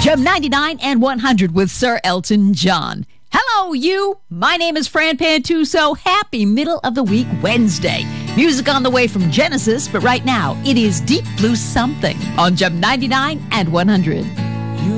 Gem 99 and 100 with Sir Elton John. Hello, you. My name is Fran Pantuso. Happy middle of the week Wednesday. Music on the way from Genesis, but right now it is Deep Blue Something on Gem 99 and 100.